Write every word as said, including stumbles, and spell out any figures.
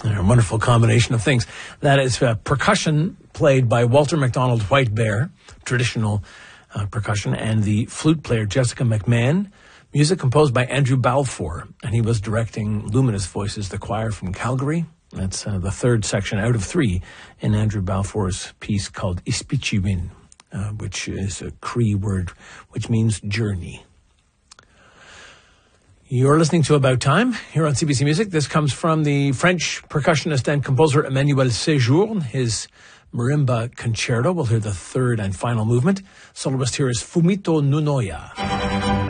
A wonderful combination of things. That is uh, percussion played by Walter MacDonald White Bear, traditional uh, percussion, and the flute player Jessica McMahon. Music composed by Andrew Balfour, and he was directing Luminous Voices, the choir from Calgary. That's uh, the third section out of three in Andrew Balfour's piece called Ispichiwin, uh, which is a Cree word which means journey. You're listening to About Time here on C B C Music. This comes from the French percussionist and composer Emmanuel Sejourne, his marimba concerto. We'll hear the third and final movement. Soloist here is Fumito Nunoya.